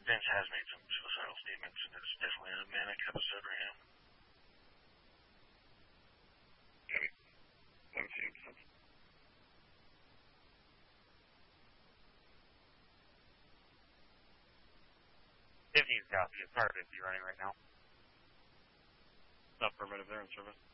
Vince has made some suicidal statements, and it's definitely a manic episode right now. Okay. Let me see. 50's copy. It's hard 50 running right now. Affirmative there in service.